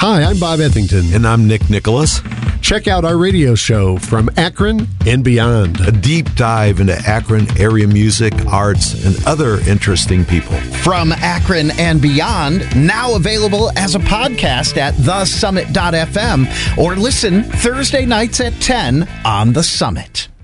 Hi, I'm Bob Ethington. And I'm Nick Nicholas. Check out our radio show From Akron and Beyond. A deep dive into Akron area music, arts, and other interesting people. From Akron and Beyond, now available as a podcast at thesummit.fm or listen Thursday nights at 10 on The Summit.